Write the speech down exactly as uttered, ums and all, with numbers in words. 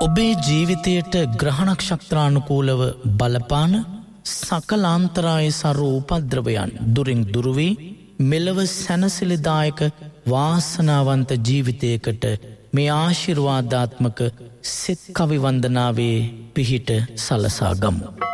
ඔබේ ජීවිතයට ග්‍රහණක්ෂත්‍රානුකූලව බලපාන සකලාන්තරාය සරු උපද්‍රවයන් දුරින් දුරුවී මෙලව සැනසිලිදායක වාසනාවන්ත ජීවිතයකට මේ ආශිර්වාදාත්මක සෙත් කවි වන්දනාවේ පිහිට සලසා ගමු.